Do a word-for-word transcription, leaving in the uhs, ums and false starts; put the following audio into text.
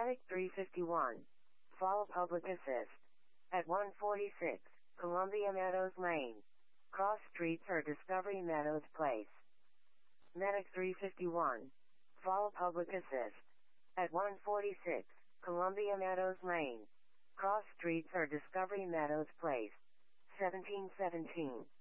Medic three fifty-one. Fall Public Assist. At one forty-six, Columbia Meadows Lane. Cross streets or Discovery Meadows Place. Medic three fifty-one. Fall Public Assist. At one forty-six, Columbia Meadows Lane. Cross streets or Discovery Meadows Place. seventeen seventeen.